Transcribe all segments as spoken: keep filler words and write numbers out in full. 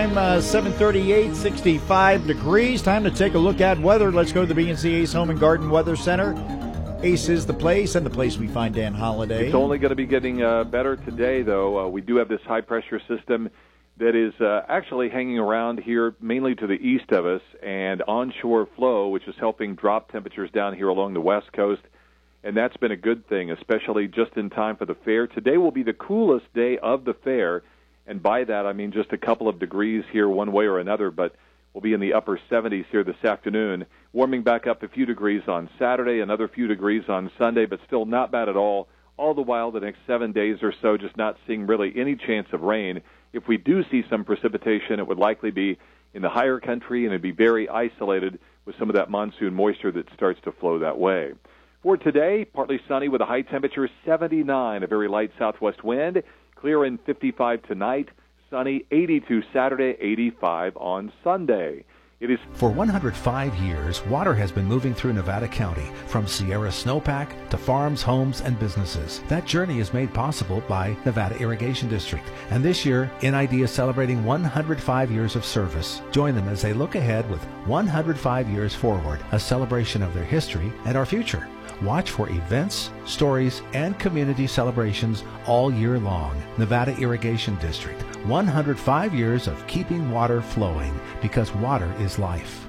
time, uh, seven thirty-eight, sixty-five degrees. Time to take a look at weather. Let's go to the B and C Ace Home and Garden Weather Center. Ace is the place, and the place we find Dan Holliday. It's only going to be getting uh, better today, though. Uh, we do have this high-pressure system that is uh, actually hanging around here mainly to the east of us, and onshore flow, which is helping drop temperatures down here along the west coast. And that's been a good thing, especially just in time for the fair. Today will be the coolest day of the fair, and by that I mean just a couple of degrees here one way or another, but we'll be in the upper seventies here this afternoon, warming back up a few degrees on Saturday, another few degrees on Sunday, but still not bad at all. All the while, the next seven days or so, just not seeing really any chance of rain. If we do see some precipitation, it would likely be in the higher country, and it'd be very isolated with some of that monsoon moisture that starts to flow that way. For today, partly sunny with a high temperature seventy-nine, a very light southwest wind, clear and fifty-five tonight, sunny eighty-two Saturday, eighty-five on Sunday. It is For one hundred five years, water has been moving through Nevada County, from Sierra Snowpack to farms, homes, and businesses. That journey is made possible by Nevada Irrigation District. And this year, N I D is celebrating one hundred five years of service. Join them as they look ahead with one hundred five years forward, a celebration of their history and our future. Watch for events, stories, and community celebrations all year long. Nevada Irrigation District, one hundred five years of keeping water flowing, because water is life.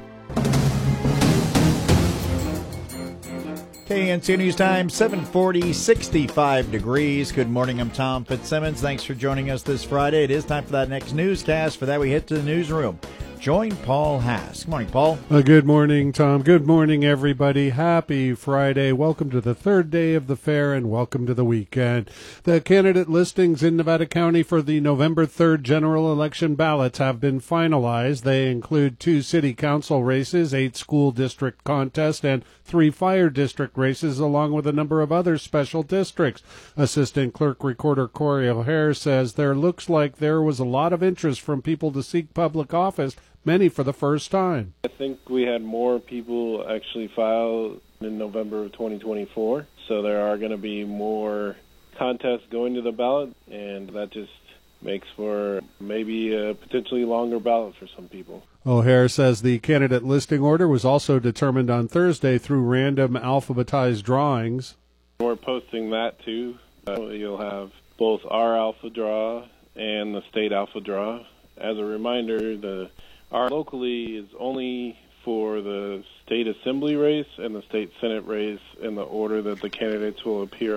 K N C News Time, seven forty, sixty-five degrees. Good morning, I'm Tom Fitzsimmons. Thanks for joining us this Friday. It is time for that next newscast. For that, we head to the newsroom. Join Paul Haas. Good morning, Paul. Uh, good morning, Tom. Good morning, everybody. Happy Friday. Welcome to the third day of the fair, and welcome to the weekend. The candidate listings in Nevada County for the November third general election ballots have been finalized. They include two city council races, eight school district contests, and three fire district races, along with a number of other special districts. Assistant Clerk Recorder Corey O'Hare says there looks like there was a lot of interest from people to seek public office, many for the first time. I think we had more people actually file in November of twenty twenty-four, so there are going to be more contests going to the ballot, and that just makes for maybe a potentially longer ballot for some people. O'Hare says the candidate listing order was also determined on Thursday through random alphabetized drawings. We're posting that too. Uh, you'll have both our alpha draw and the state alpha draw. As a reminder, the our locally is only for the state assembly race and the state senate race in the order that the candidates will appear